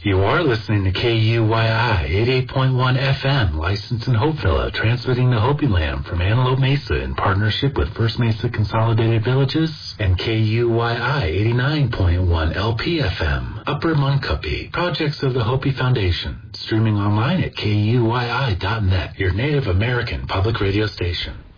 You are listening to KUYI 88.1 FM, licensed in Hopevilla, transmitting to Hopi Land from Antelope Mesa in partnership with First Mesa Consolidated Villages, and KUYI 89.1 LP-FM, Upper Muncupi, projects of the Hopi Foundation, streaming online at KUYI.net, your Native American public radio station.